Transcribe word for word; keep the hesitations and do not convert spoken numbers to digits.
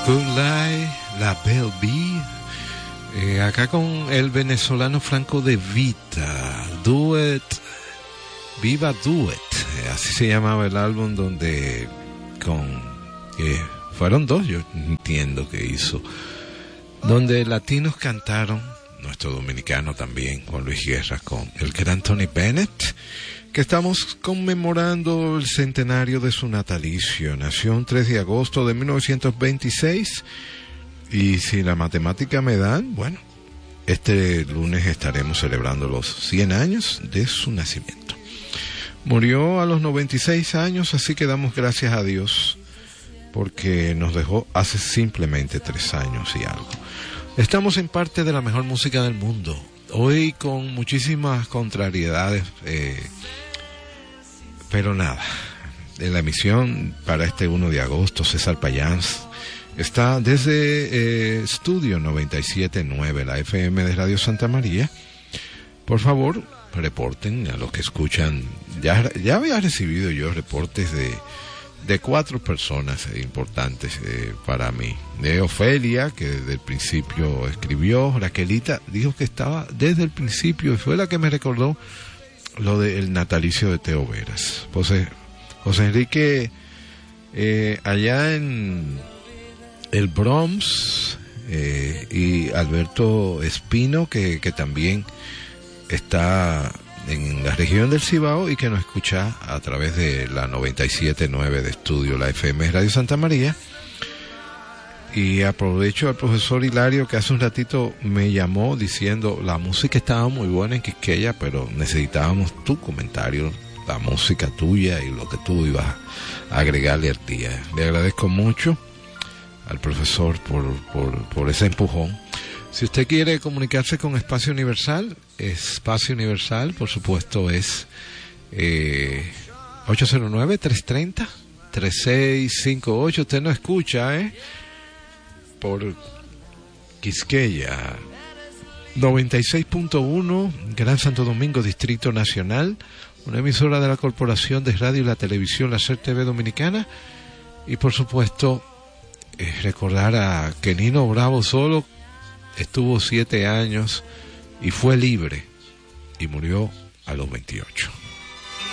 Kulai, la Belle B, eh, acá con el venezolano Franco De Vita, Duet, Viva Duet, eh, así se llamaba el álbum donde con, eh, fueron dos, yo entiendo que hizo, donde latinos cantaron, nuestro dominicano también, Juan Luis Guerra, con el gran Tony Bennett, que estamos conmemorando el centenario de su natalicio. Nació un tres de agosto de mil novecientos veintiséis y si la matemática me dan, bueno, este lunes estaremos celebrando los cien años de su nacimiento. Murió a los noventa y seis años, así que damos gracias a Dios porque nos dejó hace simplemente tres años y algo. Estamos en parte de la mejor música del mundo. Hoy con muchísimas contrariedades, eh, pero nada, en la emisión para este uno de agosto, César Payans está desde eh, Estudio noventa y siete punto nueve, la F M de Radio Santa María. Por favor, reporten a los que escuchan. Ya, ya había recibido yo reportes de, de cuatro personas importantes eh, para mí. De Ofelia, que desde el principio escribió. Raquelita dijo que estaba desde el principio y fue la que me recordó lo del natalicio de Teo Veras. José, José Enrique, eh, allá en el Bronx, eh, y Alberto Espino, que, que también está en la región del Cibao y que nos escucha a través de la noventa y siete punto nueve de Estudio, la F M de Radio Santa María. Y aprovecho al profesor Hilario, que hace un ratito me llamó diciendo la música estaba muy buena en Quisqueya, pero necesitábamos tu comentario, la música tuya y lo que tú ibas a agregarle al día. Le agradezco mucho al profesor por, por, por ese empujón. Si usted quiere comunicarse con Espacio Universal, Espacio Universal, por supuesto, es eh, ocho cero nueve, tres tres cero, tres seis cinco ocho. Usted no escucha, ¿eh? Por Quisqueya, noventa y seis punto uno, Gran Santo Domingo, Distrito Nacional, una emisora de la Corporación de Radio y la Televisión, la C E R T V Dominicana. Y por supuesto, eh, recordar a que Nino Bravo solo estuvo siete años y fue libre y murió a los veintiocho.